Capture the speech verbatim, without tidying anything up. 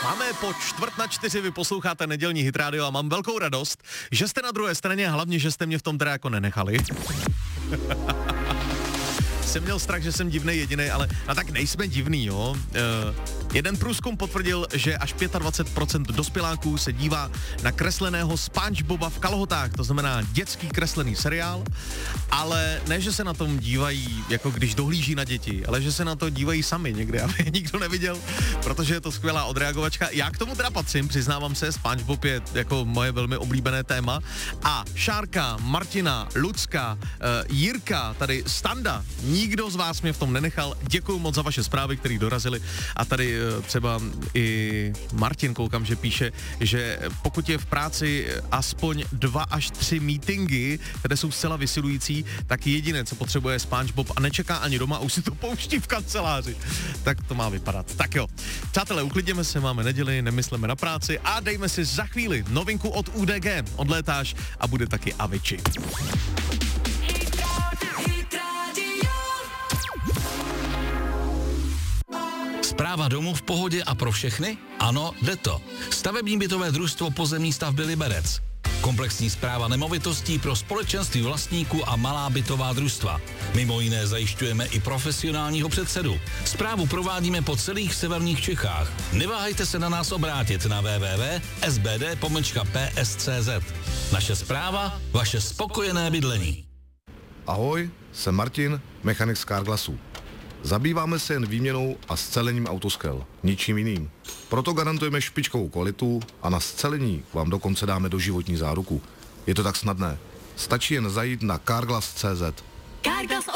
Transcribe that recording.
Máme po čtvrt na čtyři, vy posloucháte nedělní Hit Radio a mám velkou radost, že jste na druhé straně, hlavně, že jste mě v tom teda jako nenechali. Jsem měl strach, že jsem divnej jedinej, ale a tak nejsme divný, jo. Uh, jeden průzkum potvrdil, že až dvacet pět procent dospěláků se dívá na kresleného SpongeBoba v kalhotách, to znamená dětský kreslený seriál, ale ne, že se na tom dívají, jako když dohlíží na děti, ale že se na to dívají sami někde, aby je nikdo neviděl, protože je to skvělá odreagovačka. Já k tomu teda patřím, přiznávám se, SpongeBob je jako moje velmi oblíbené téma a Šárka, Martina, Lucka, uh, Jirka, tady Standa, nikdo z vás mě v tom nenechal. Děkuju moc za vaše zprávy, které dorazily. A tady třeba i Martin koukám, že píše, že pokud je v práci aspoň dva až tři meetingy, které jsou zcela vysilující, tak jediné, co potřebuje SpongeBob a nečeká ani doma, a už si to pouští v kanceláři. Tak to má vypadat. Tak jo. Přátelé, uklidněme se, máme neděli, nemysleme na práci a dejme si za chvíli novinku od U D G. Odlétáš a bude taky Avicii. Správa domu v pohodě a pro všechny? Ano, jde to. Stavební bytové družstvo pozemní stavby Liberec. Komplexní správa nemovitostí pro společenství vlastníků a malá bytová družstva. Mimo jiné zajišťujeme i profesionálního předsedu. Správu provádíme po celých severních Čechách. Neváhejte se na nás obrátit na w w w tečka s b d pomlčka p s tečka c z. Naše správa, vaše spokojené bydlení. Ahoj, jsem Martin, mechanik z Carglassu. Zabýváme se jen výměnou a scelením autoskel, ničím jiným. Proto garantujeme špičkovou kvalitu a na scelení vám dokonce dáme doživotní záruku. Je to tak snadné. Stačí jen zajít na carglass tečka c z. Carglass